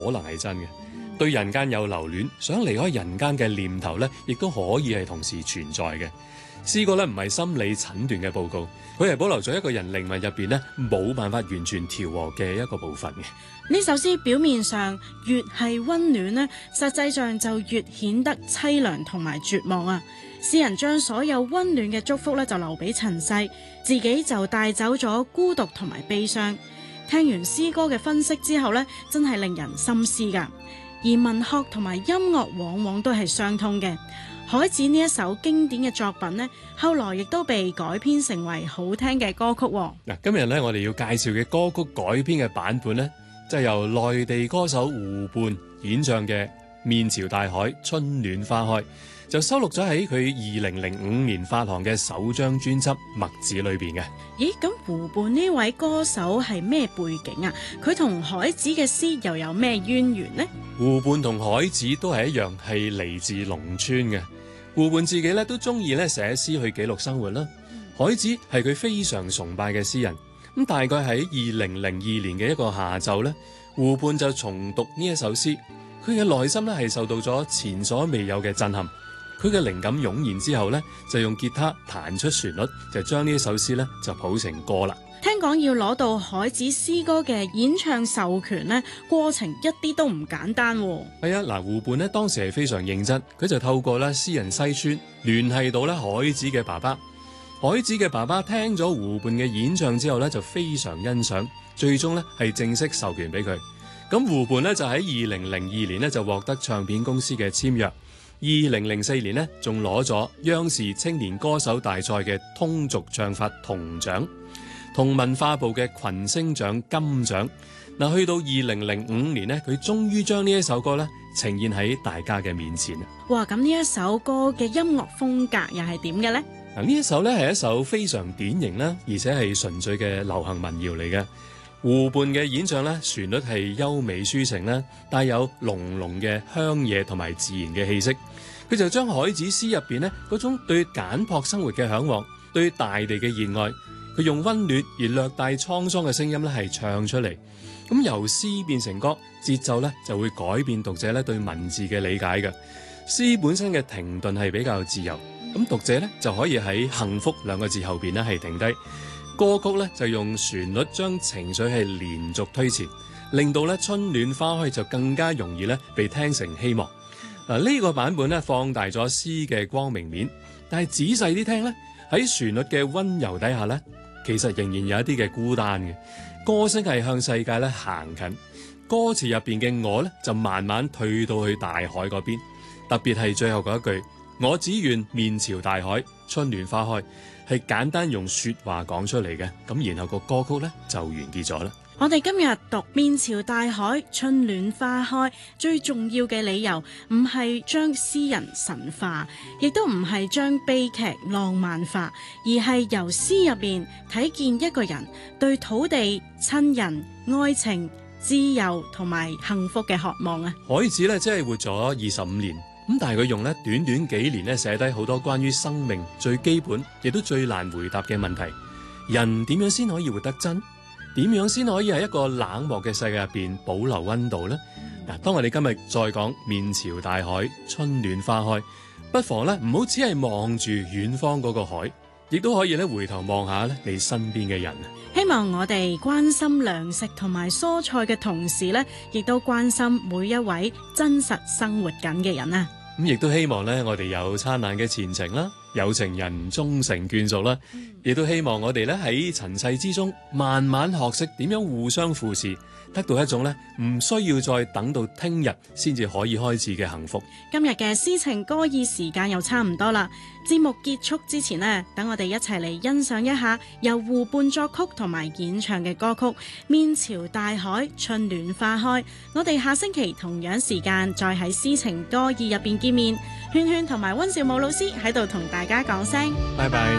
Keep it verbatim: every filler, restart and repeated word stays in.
可能係真嘅。對人間有留戀，想離開人間嘅念頭咧，亦都可以係同時存在嘅。詩歌咧唔係心理診斷嘅報告，佢係保留咗一個人靈魂入邊咧冇辦法完全調和嘅一個部分嘅。 呢首詩表面上越係溫暖呢，實際上就越顯得淒涼同埋絕望啊！詩人將所有溫暖嘅祝福咧就留俾塵世，自己就帶走咗孤獨同埋悲傷。聽完詩歌嘅分析之後呢，真係令人深思噶。而文學同埋音樂往往都係相通嘅。海子呢一首經典嘅作品呢，後來亦都被改編成為好聽嘅歌曲。 嗱，今日咧我哋要介紹嘅歌曲改編嘅版本呢，就係由內地歌手胡伴演唱嘅《面朝大海，春暖花開》，就收錄咗喺佢二零零五年發行嘅首張專輯《墨子》裏邊嘅。 咦，咁胡伴呢位歌手係咩背景啊？佢同海子嘅詩又有咩淵源呢？ 胡伴同海子都係一樣，係嚟自農村嘅。胡伴自己咧都中意咧寫詩去記錄生活啦。海子係佢非常崇拜嘅詩人。咁大概喺二零零二年嘅一個下晝咧，胡伴就重讀呢一首詩，佢嘅內心咧係受到咗前所未有嘅震撼。佢嘅靈感湧現之後咧，就用吉他彈出旋律，就將呢一首詩咧就譜成歌啦。 聽講要攞到海子詩歌嘅演唱授權呢，過程一啲都唔簡單喎。 係啊，嗱，胡伴呢當時係非常認真，佢就透過咧詩人西村聯繫到咧海子嘅爸爸。海子嘅爸爸聽咗胡伴嘅演唱之後咧，就非常欣賞，最終咧係正式授權俾佢。咁胡伴呢就喺二零零二年呢就獲得唱片公司嘅簽約。二零零四年呢仲攞咗央視青年歌手大賽嘅通俗唱法銅獎，同文化部嘅群星獎金獎。嗱，去到二零零五年呢，佢終於將呢一首歌咧呈現喺大家嘅面前。 哇！咁呢一首歌嘅音樂風格又係點嘅呢？ 嗱，呢一首咧係一首非常典型啦，而且係純粹嘅流行民謠嚟嘅。胡伴嘅演唱咧，旋律係優美抒情啦，帶有濃濃嘅鄉野同埋自然嘅氣息。佢就將海子詩入邊咧嗰種對簡樸生活嘅向往，對大地嘅熱愛，佢用溫暖而略帶滄桑嘅聲音咧係唱出嚟。咁由詩變成歌，節奏咧就會改變讀者咧對文字嘅理解嘅。詩本身嘅停頓係比較自由，咁讀者咧就可以喺幸福兩個字後邊咧係停低。歌曲咧就用旋律將情緒係連續推前，令到咧春暖花開就更加容易咧被聽成希望。嗱，呢個版本咧放大咗詩嘅光明面，但係仔細啲聽咧，喺旋律嘅溫柔底下咧，其實仍然有一啲嘅孤單嘅。歌聲係向世界咧行近，歌詞入邊嘅我咧就慢慢退到去大海嗰邊。特別係最後嗰一句，我只願面朝大海，春暖花開，係簡單用說話講出嚟嘅。咁然後個歌曲咧就完結咗啦。 我哋今日讀面朝大海，春暖花開，最重要嘅理由唔係將詩人神化，亦都唔係將悲劇浪漫化，而係由詩入面睇見一個人對土地、親人、愛情、自由同埋幸福嘅渴望啊！ 海子咧真係活咗二十五年，咁但係佢用咧短短幾年咧寫低好多關於生命最基本亦都最難回答嘅問題。人點樣先可以活得真？點樣先可以喺一個冷漠嘅世界入邊保留溫度呢？嗱，當我哋今日再講面朝大海，春暖花開，不妨咧唔好只係望住遠方嗰個海，亦都可以咧回頭望下咧你身邊嘅人。 希望我哋關心糧食同埋蔬菜嘅同時咧，亦都關心每一位真實生活緊嘅人啊！ 咁亦都希望咧，我哋有燦爛嘅前程啦，有情人終成眷屬啦，亦都希望我哋咧喺塵世之中慢慢學識點樣互相扶持，得到一種咧唔需要再等到聽日先至可以開始嘅幸福。 今日嘅詩情歌意時間又差唔多啦，節目結束之前呢，等我哋一齊嚟欣賞一下由胡伴作曲同埋演唱嘅歌曲《面朝大海，春暖花開》。我哋下星期同樣時間再喺詩情歌意入邊見面。圈圈同埋溫兆武老師喺度同大家講聲拜拜。